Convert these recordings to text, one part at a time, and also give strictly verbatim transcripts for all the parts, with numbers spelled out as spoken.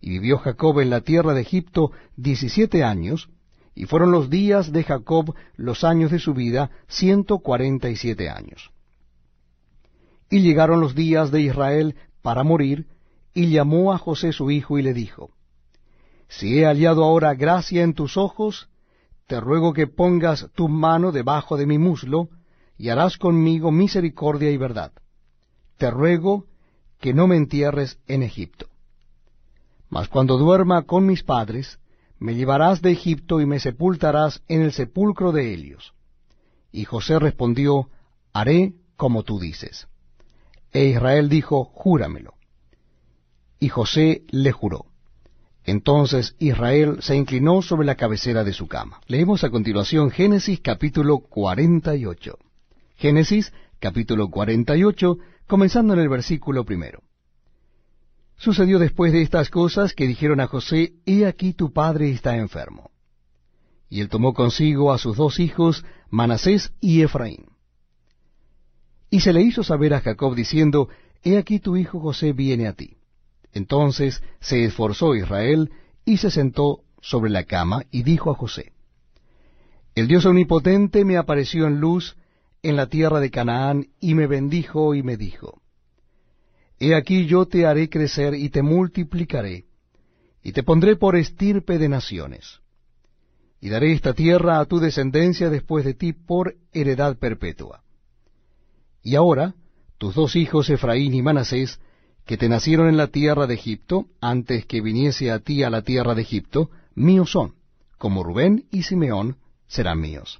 Y vivió Jacob en la tierra de Egipto diecisiete años, y fueron los días de Jacob, los años de su vida, ciento cuarenta y siete años. Y llegaron los días de Israel para morir, y llamó a José su hijo, y le dijo, Si he hallado ahora gracia en tus ojos, te ruego que pongas tu mano debajo de mi muslo, y harás conmigo misericordia y verdad. Te ruego que no me entierres en Egipto. Mas cuando duerma con mis padres, me llevarás de Egipto y me sepultarás en el sepulcro de ellos. Y José respondió, Haré como tú dices. E Israel dijo, Júramelo. Y José le juró. Entonces Israel se inclinó sobre la cabecera de su cama. Leemos a continuación Génesis capítulo cuarenta y ocho. Génesis capítulo cuarenta y ocho, comenzando en el versículo primero. Sucedió después de estas cosas que dijeron a José, He aquí tu padre está enfermo. Y él tomó consigo a sus dos hijos, Manasés y Efraín. Y se le hizo saber a Jacob diciendo, He aquí tu hijo José viene a ti. Entonces se esforzó Israel y se sentó sobre la cama y dijo a José, El Dios omnipotente me apareció en luz en la tierra de Canaán y me bendijo y me dijo, He aquí yo te haré crecer y te multiplicaré, y te pondré por estirpe de naciones. Y daré esta tierra a tu descendencia después de ti por heredad perpetua. Y ahora, tus dos hijos Efraín y Manasés, que te nacieron en la tierra de Egipto, antes que viniese a ti a la tierra de Egipto, míos son, como Rubén y Simeón serán míos.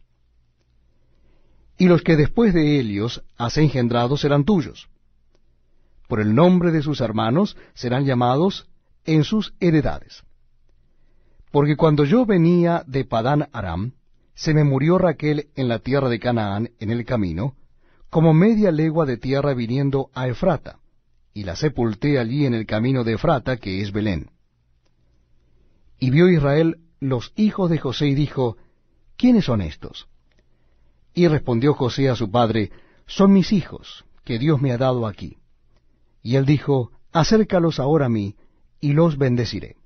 Y los que después de ellos has engendrado serán tuyos. Por el nombre de sus hermanos serán llamados en sus heredades. Porque cuando yo venía de Padán Aram, se me murió Raquel en la tierra de Canaán en el camino, como media legua de tierra viniendo a Efrata, y la sepulté allí en el camino de Efrata, que es Belén. Y vio Israel los hijos de José y dijo, ¿Quiénes son estos? Y respondió José a su padre, Son mis hijos, que Dios me ha dado aquí. Y él dijo, Acércalos ahora a mí, y los bendeciré.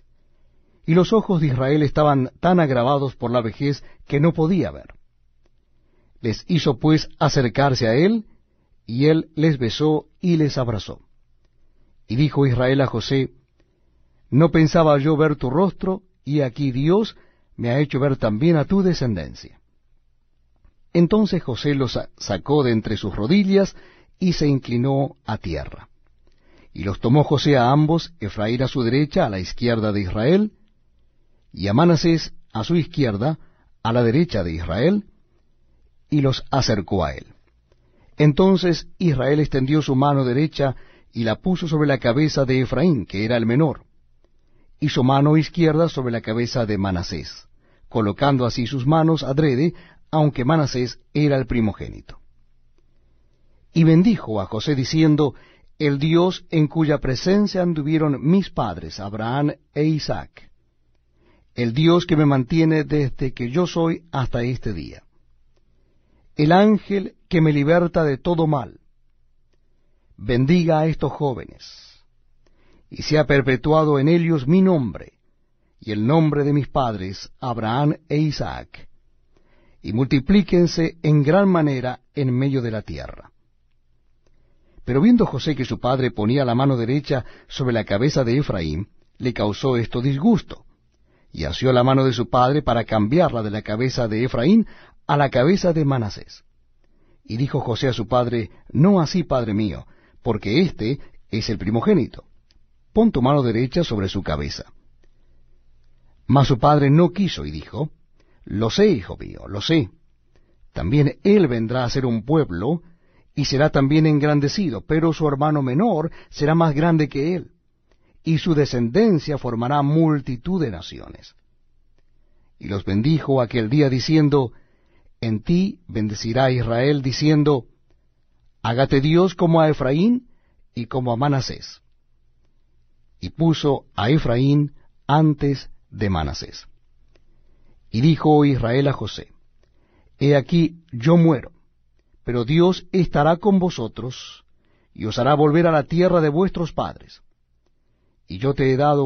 Y los ojos de Israel estaban tan agravados por la vejez que no podía ver. Les hizo pues acercarse a él, y él les besó y les abrazó. Y dijo Israel a José, No pensaba yo ver tu rostro, y aquí Dios me ha hecho ver también a tu descendencia. Entonces José los sacó de entre sus rodillas, y se inclinó a tierra. Y los tomó José a ambos, Efraín a su derecha, a la izquierda de Israel, y a Manasés a su izquierda, a la derecha de Israel, y los acercó a él. Entonces Israel extendió su mano derecha, y la puso sobre la cabeza de Efraín, que era el menor, y su mano izquierda sobre la cabeza de Manasés, colocando así sus manos adrede, aunque Manasés era el primogénito. Y bendijo a José diciendo, El Dios en cuya presencia anduvieron mis padres, Abraham e Isaac, el Dios que me mantiene desde que yo soy hasta este día, el ángel que me liberta de todo mal, bendiga a estos jóvenes, y sea perpetuado en ellos mi nombre, y el nombre de mis padres, Abraham e Isaac, y multiplíquense en gran manera en medio de la tierra. Pero viendo José que su padre ponía la mano derecha sobre la cabeza de Efraín, le causó esto disgusto, y asió la mano de su padre para cambiarla de la cabeza de Efraín a la cabeza de Manasés. Y dijo José a su padre, No así, padre mío, porque éste es el primogénito. Pon tu mano derecha sobre su cabeza. Mas su padre no quiso y dijo, Lo sé, hijo mío, lo sé. También él vendrá a ser un pueblo, y será también engrandecido, pero su hermano menor será más grande que él, y su descendencia formará multitud de naciones. Y los bendijo aquel día diciendo, En ti bendecirá Israel, diciendo, Hágate Dios como a Efraín y como a Manasés. Y puso a Efraín antes de Manasés. Y dijo Israel a José, He aquí yo muero, pero Dios estará con vosotros, y os hará volver a la tierra de vuestros padres. Y yo te he dado